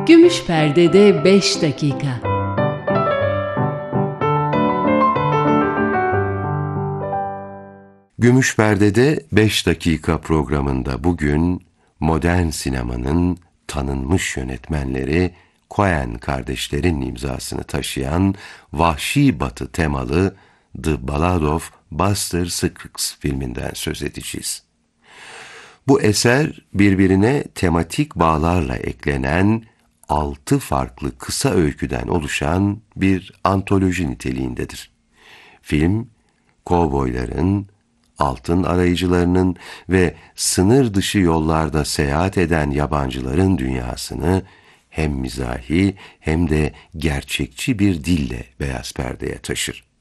Gümüş Perde'de 5 dakika. Gümüş Perde'de 5 dakika programında bugün modern sinemanın tanınmış yönetmenleri Coen kardeşlerin imzasını taşıyan Vahşi Batı temalı The Ballad of Buster Scruggs filminden söz edeceğiz. Bu eser birbirine tematik bağlarla eklenen 6 farklı kısa öyküden oluşan bir antoloji niteliğindedir. Film, kovboyların, altın arayıcılarının ve sınır dışı yollarda seyahat eden yabancıların dünyasını hem mizahi hem de gerçekçi bir dille beyaz perdeye taşır.